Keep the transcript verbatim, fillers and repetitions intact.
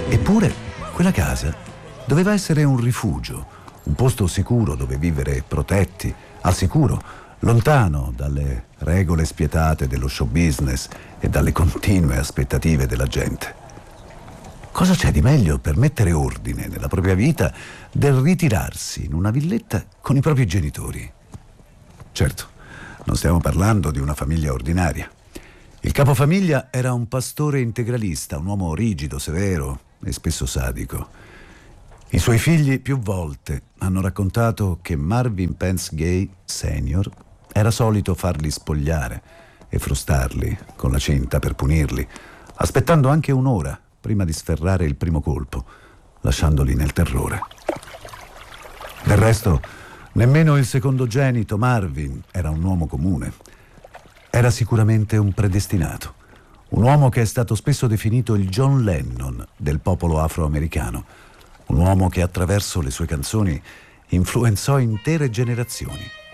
Eppure quella casa doveva essere un rifugio, un posto sicuro dove vivere protetti, al sicuro, lontano dalle regole spietate dello show business e dalle continue aspettative della gente. Cosa c'è di meglio per mettere ordine nella propria vita del ritirarsi in una villetta con i propri genitori? Certo, non stiamo parlando di una famiglia ordinaria. Il capofamiglia era un pastore integralista, un uomo rigido, severo e spesso sadico. I suoi figli più volte hanno raccontato che Marvin Pence Gay senior era solito farli spogliare e frustarli con la cinta per punirli, aspettando anche un'ora prima di sferrare il primo colpo, lasciandoli nel terrore. Del resto, nemmeno il secondogenito Marvin era un uomo comune. Era sicuramente un predestinato, un uomo che è stato spesso definito il John Lennon del popolo afroamericano, un uomo che attraverso le sue canzoni influenzò intere generazioni.